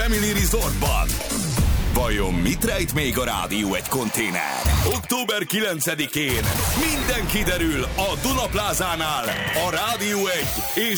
Family Resortban. Vajon mit rejt még a rádió egy konténer? Október 9-én minden kiderül a Duna Plázánál, a Rádió 1 és